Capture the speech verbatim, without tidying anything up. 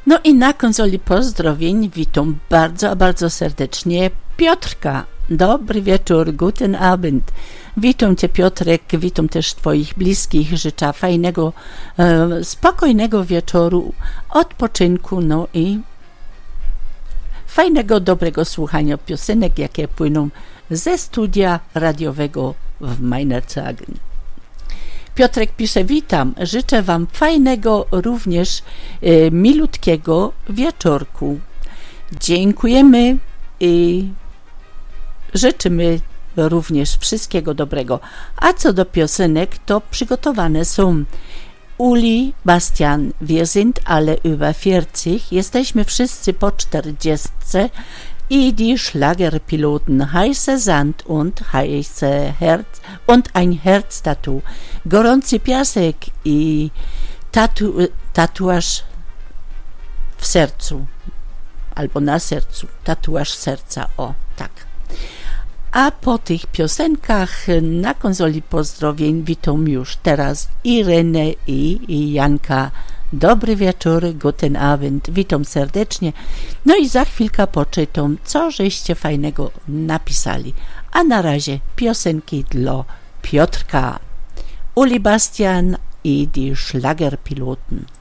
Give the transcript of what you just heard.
No i na konsoli pozdrowień witam bardzo, bardzo serdecznie Piotrka. Dobry wieczór, guten Abend. Witam Cię, Piotrek, witam też Twoich bliskich. Życzę fajnego, e, spokojnego wieczoru, odpoczynku, no i fajnego, dobrego słuchania piosenek, jakie płyną ze studia radiowego w Meinerzhagen. Piotrek pisze: witam, życzę Wam fajnego, również e, milutkiego wieczorku. Dziękujemy i życzymy również wszystkiego dobrego. A co do piosenek, to przygotowane są Uli, Bastian, wir sind alle über vierzig, jesteśmy wszyscy po czterdziestce i die Schlagerpiloten, heiße Sand und heiße Herz und ein Herztattoo, gorący piasek i tatu, tatuaż w sercu, albo na sercu, tatuaż serca, o tak. A po tych piosenkach na konsoli pozdrowień witam już teraz Irenę i, i Janka. Dobry wieczór, guten Abend, witam serdecznie. No i za chwilkę poczytam, co żeście fajnego napisali. A na razie piosenki dla Piotrka. Uli, Bastian i die Schlagerpiloten.